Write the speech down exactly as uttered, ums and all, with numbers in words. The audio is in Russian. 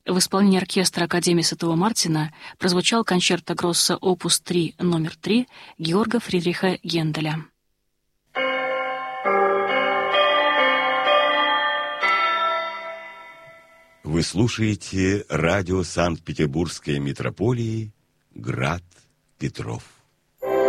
В исполнении оркестра Академии Святого Мартина прозвучал кончерто гросса опус три номер три Георга Фридриха Генделя. Вы слушаете радио Санкт-Петербургской митрополии «Град Петров».